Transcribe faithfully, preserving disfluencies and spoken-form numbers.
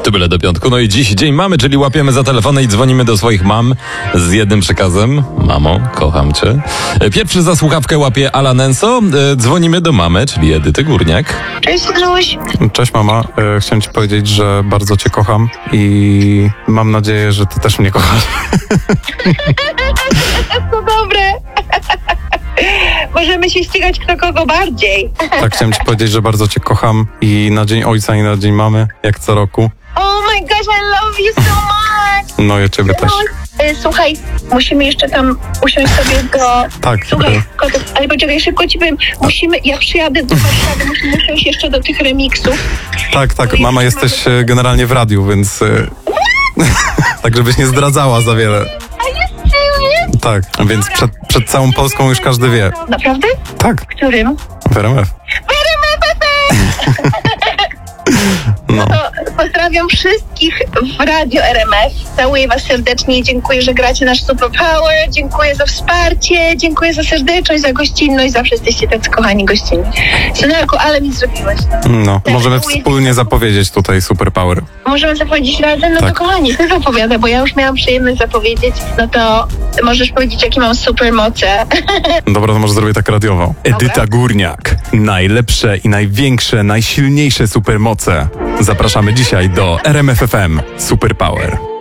To byle do piątku. No i dziś dzień mamy, czyli łapiemy za telefony i dzwonimy do swoich mam z jednym przekazem. Mamo, kocham cię. Pierwszy za słuchawkę łapie Ala Nenso. Dzwonimy do mamy, czyli Edyty Górniak. Cześć, Luś. Cześć mama, e, chciałem ci powiedzieć, że bardzo cię kocham i mam nadzieję, że ty też mnie kochasz. To dobre. Możemy się ścigać kto kogo bardziej. Tak, chciałem ci powiedzieć, że bardzo cię kocham i na Dzień Ojca i na Dzień Mamy, jak co roku. Oh my gosh, I love you so much. No ja ciebie też. E, Słuchaj, musimy jeszcze tam usiąść sobie do... Tak, Słuchaj, e, kotek, ale poczekaj, szybko ci powiem, musimy, jak przyjadę do Warszawy, musimy usiąść jeszcze do tych remixów. tak, tak, mama, jesteś e, generalnie w radiu, więc e, tak, żebyś nie zdradzała za wiele. A jest serious? Tak, więc przed, przed całą Polską już każdy wie. Naprawdę? Tak, Którym? w R M F. No. To pozdrawiam wszystkich w Radio R M F. Całuję was serdecznie i dziękuję, że gracie nasz Superpower. Dziękuję za wsparcie, dziękuję za serdeczność, za gościnność. Zawsze jesteście tacy kochani gościnni. Synarku, ale mi zrobiłeś. No. No, Tak, możemy dziękuję. wspólnie zapowiedzieć tutaj Superpower. Możemy zapowiedzieć razem? No Tak. to kochani, ty zapowiadaj, bo ja już miałam przyjemność zapowiedzieć. No to możesz powiedzieć, jakie mam supermoce. Dobra, to może zrobię tak radiowo. Edyta Górniak. Najlepsze i największe, najsilniejsze supermoce. Zapraszamy dzisiaj do R M F F M Superpower.